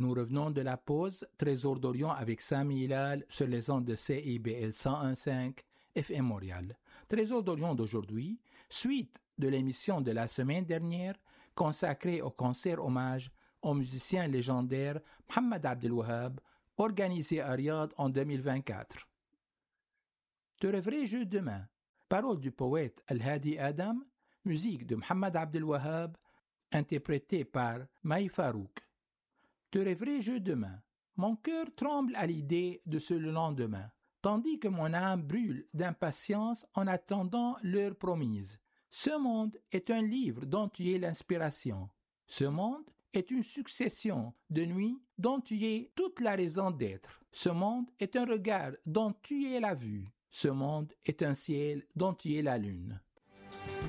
Nous revenons de la pause, Trésor d'Orient avec Sami Hilal sur les ondes de CIBL 101.5 FM Montréal. Trésor d'Orient d'aujourd'hui, suite de l'émission de la semaine dernière consacrée au concert hommage au musicien légendaire Mohamed Abdel Wahab, organisé à Riyad en 2024. Te rêverai-je demain? Paroles du poète Al-Hadi Adam, musique de Mohamed Abdel Wahab, interprétée par Maï Farouk. Te rêverai-je demain? Mon cœur tremble à l'idée de ce lendemain, tandis que mon âme brûle d'impatience en attendant l'heure promise. Ce monde est un livre dont tu es l'inspiration. Ce monde est une succession de nuits dont tu es toute la raison d'être. Ce monde est un regard dont tu es la vue. Ce monde est un ciel dont tu es la lune.